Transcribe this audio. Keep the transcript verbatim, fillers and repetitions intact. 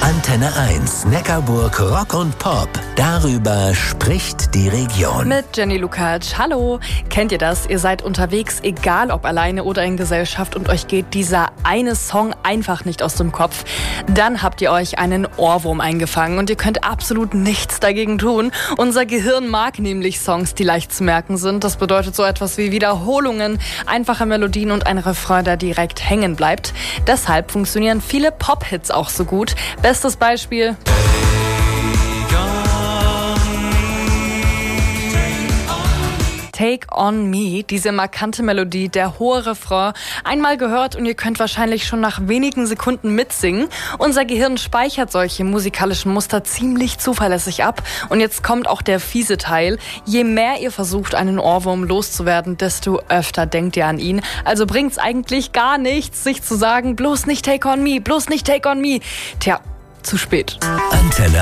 Antenne eins, Neckarburg Rock und Pop. Darüber spricht die Region. Mit Jenny Lukacs. Hallo. Kennt ihr das? Ihr seid unterwegs, egal ob alleine oder in Gesellschaft, und euch geht dieser eine Song einfach nicht aus dem Kopf. Dann habt ihr euch einen Ohrwurm eingefangen und ihr könnt absolut nichts dagegen tun. Unser Gehirn mag nämlich Songs, die leicht zu merken sind. Das bedeutet so etwas wie Wiederholungen, einfache Melodien und ein Refrain, der direkt hängen bleibt. Deshalb funktionieren viele Pop-Hits auch so gut. Bestes Beispiel: Take on Me, diese markante Melodie, der hohe Refrain, einmal gehört und ihr könnt wahrscheinlich schon nach wenigen Sekunden mitsingen. Unser Gehirn speichert solche musikalischen Muster ziemlich zuverlässig ab. Und jetzt kommt auch der fiese Teil. Je mehr ihr versucht, einen Ohrwurm loszuwerden, desto öfter denkt ihr an ihn. Also bringt's eigentlich gar nichts, sich zu sagen, bloß nicht Take on Me, bloß nicht Take on Me. Tja, zu spät. Antenne